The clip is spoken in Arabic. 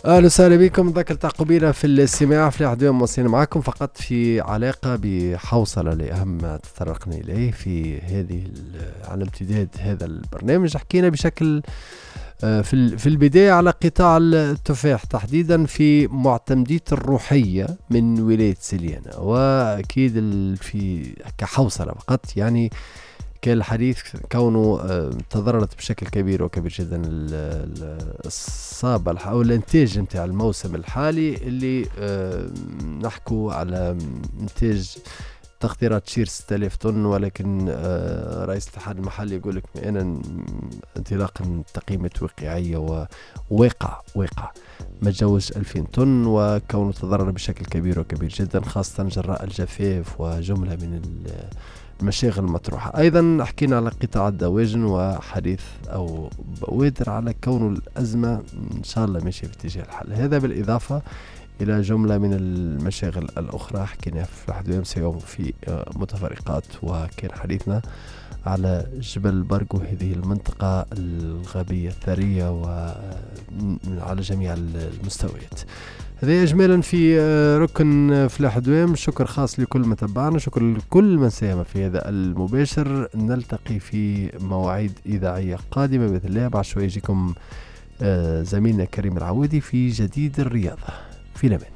اهلا وسهلا بكم. ذاك التعقبينا في الاستماع في الحديث موصلين معكم فقط في علاقة بحوصلة لأهم ما تطرقنا إليه في على امتداد هذا البرنامج. حكينا بشكل في البداية على قطاع التفاح تحديدا في معتمدية الروحية من ولاية سليانة، وأكيد في كحوصلة فقط يعني كان الحديث كونه تضررت بشكل كبير وكبير جدا الصابة أو الانتاج متاع الموسم الحالي اللي نحكو على انتاج تقديرات تشير 6000 طن، ولكن رئيس الاتحاد المحلي يقول لك أنا انطلاقا من تقييمة واقعية وواقع ما تجاوز 2000 طن، وكونه تضرر بشكل كبير وكبير جدا خاصة جراء الجفاف وجملة من المشاغل المطروحة. أيضا حكينا على قطاع الدواجن وحديث أو بوادر على كون الأزمة إن شاء الله ماشية في اتجاه الحل، هذا بالإضافة إلى جملة من المشاغل الأخرى حكينا في الحد أمس يوم في متفرقات، وكان حديثنا على جبل برقو، هذه المنطقة الغابية الثرية وعلى جميع المستويات. هذا إجمالا في ركن فلاح دوام. شكر خاص لكل من تابعنا، شكر لكل من ساهم في هذا المباشر. نلتقي في مواعيد إذاعية قادمة بإذن الله. بعد شوي يجيكم زميلنا كريم العودي في جديد الرياضة. في الأمان.